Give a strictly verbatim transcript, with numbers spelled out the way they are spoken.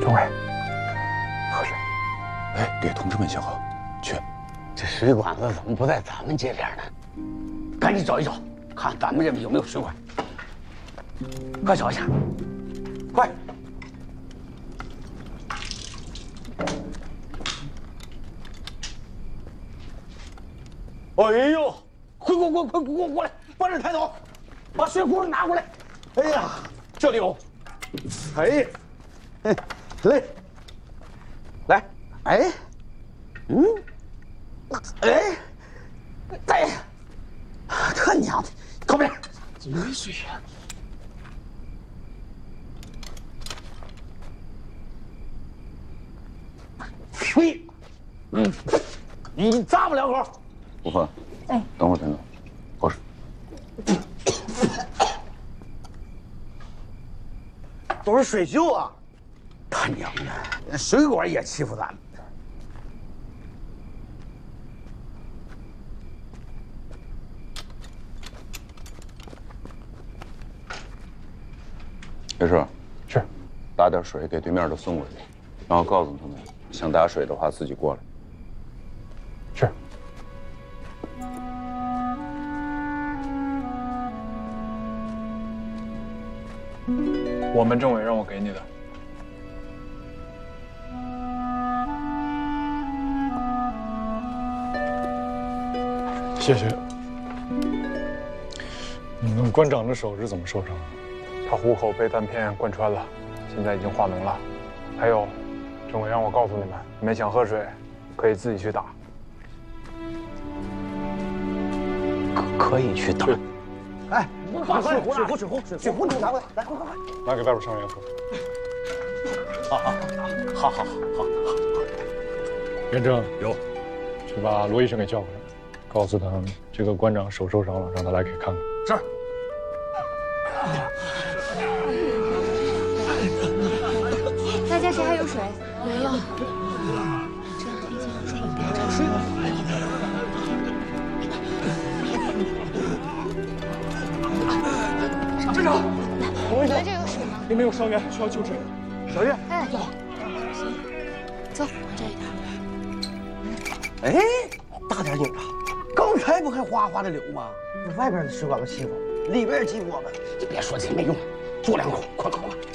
政委，喝水。 哎，给同志们小号，去。 这水管子怎么不在咱们这边呢？赶紧找一找，看咱们这边有没有水管。快找一下，快！哎呦，快快快快快过来，把这抬走，把水壶拿过来。哎呀，这里有。哎，哎，来，来，哎，嗯，哎，哎，他娘的，靠边！怎么没水呀？呸！嗯，你咂巴两口。 吴峰，哎，等会儿，等会儿，喝水。 都是水锈啊！他娘的，水管也欺负咱们。 没事。 是。 打点水给对面的送过去，然后告诉他们，想打水的话自己过来。 是。我们政委让我给你的。谢谢。你们关长的手是怎么受伤的？他虎口被弹片贯穿了，现在已经化脓了。还有，政委让我告诉你们，你们想喝水，可以自己去打。 可可以去打。哎， 把水壶、水壶、水壶、水壶，你拿过来，来，快快快， 拿给外边上员喝。 好好好好好好。 元正有， 去把罗医生给叫过来，告诉他这个关长手受伤了，让他来给看看。 是。 大家谁还有水？ 没有。 这样推进水饮变成水。 站长， 你们这有水吗？ 里面有伤员，需要救治。 小月， 哎， 走， 走，往这一点。 哎，大点拧着，刚才不还哗哗的流吗？外边的水管子欺负，里边也欺负我们。 你别说这没用，嘬两口，快快快！